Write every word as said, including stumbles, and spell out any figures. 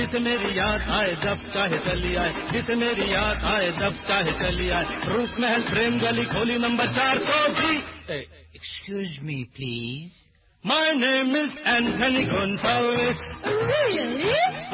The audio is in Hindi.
जिसे मेरी याद आए जब चाहे चली आए, जिसे मेरी याद आए जब चाहे चली आए, रूप महल प्रेम गली खोली नंबर चार सौ भी। Excuse me, please. My name is Anthony Gonsalves. Really?